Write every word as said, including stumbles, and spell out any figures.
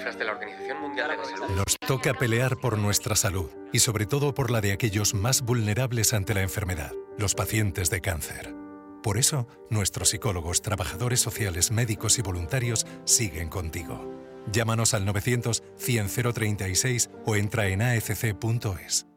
las de la Organización Mundial de la Salud. Nos toca pelear por nuestra salud y sobre todo por la de aquellos más vulnerables ante la enfermedad, los pacientes de cáncer. Por eso, nuestros psicólogos, trabajadores sociales, médicos y voluntarios siguen contigo. Llámanos al novecientos, cien, cero treinta y seis o entra en a f c punto es.